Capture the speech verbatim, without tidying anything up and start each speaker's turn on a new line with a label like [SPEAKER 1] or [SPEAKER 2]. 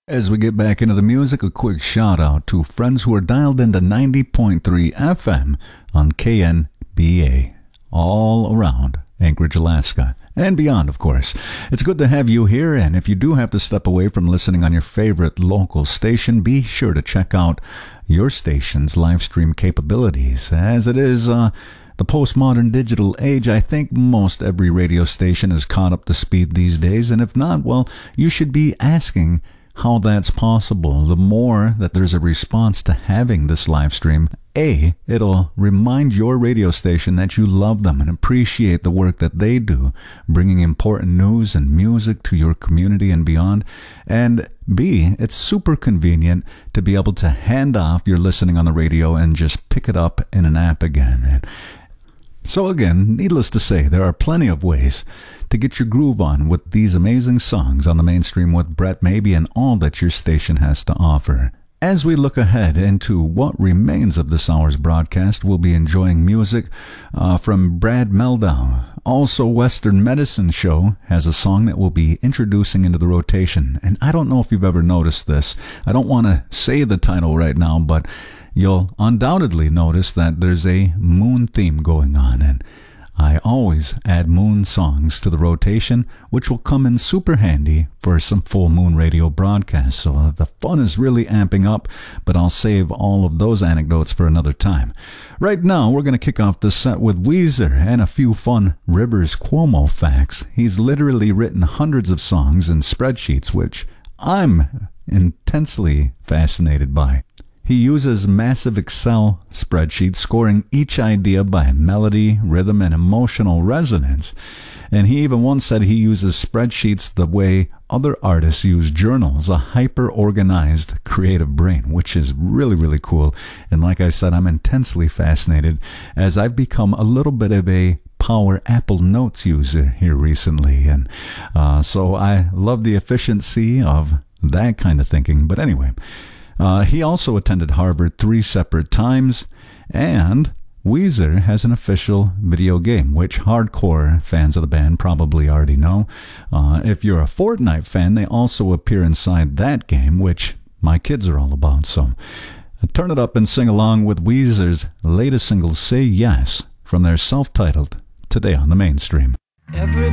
[SPEAKER 1] As we get back into the music, a quick shout out to friends who are dialed into ninety point three F M on K N B A, all around Anchorage, Alaska, and beyond, of course. It's good to have you here, and if you do have to step away from listening on your favorite local station, be sure to check out your station's live stream capabilities. As it is uh, the postmodern digital age, I think most every radio station is caught up to speed these days, and if not, well, you should be asking how that's possible. The more that there's a response to having this live stream, A, it'll remind your radio station that you love them and appreciate the work that they do, bringing important news and music to your community and beyond. And B, it's super convenient to be able to hand off your listening on the radio and just pick it up in an app again. And so again, needless to say, there are plenty of ways to get your groove on with these amazing songs on the mainstream with Brett Maybe and all that your station has to offer. As we look ahead into what remains of this hour's broadcast, we'll be enjoying music uh, from Brad Mehldau. Also, Western Medicine Show has a song that we'll be introducing into the rotation. And I don't know if you've ever noticed this. I don't want to say the title right now, but you'll undoubtedly notice that there's a moon theme going on, and I always add moon songs to the rotation, which will come in super handy for some full moon radio broadcasts. So uh, the fun is really amping up, but I'll save all of those anecdotes for another time. Right now, we're going to kick off the set with Weezer and a few fun Rivers Cuomo facts. He's literally written hundreds of songs and spreadsheets, which I'm intensely fascinated by. He uses massive Excel spreadsheets, scoring each idea by melody, rhythm, and emotional resonance. And he even once said he uses spreadsheets the way other artists use journals, a hyper-organized creative brain, which is really, really cool. And like I said, I'm intensely fascinated as I've become a little bit of a Power Apple Notes user here recently. And uh, so I love the efficiency of that kind of thinking. But anyway, Uh, he also attended Harvard three separate times, and Weezer has an official video game, which hardcore fans of the band probably already know. Uh, if you're a Fortnite fan, they also appear inside that game, which my kids are all about. So turn it up and sing along with Weezer's latest single, Say Yes, from their self-titled Today on the Mainstream.
[SPEAKER 2] Everybody